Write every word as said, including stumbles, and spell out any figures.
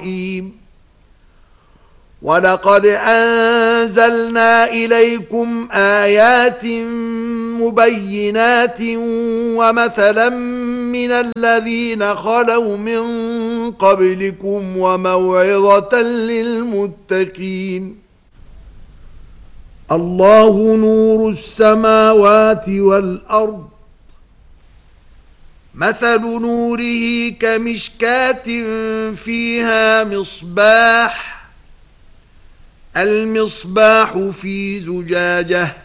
رحيم ولقد أنزلنا إليكم آيات مبينات ومثلا من الذين خلوا من قبلكم وموعظة للمتقين الله نور السماوات والأرض مثل نوره كمشكاة فيها مصباح المصباح في زجاجة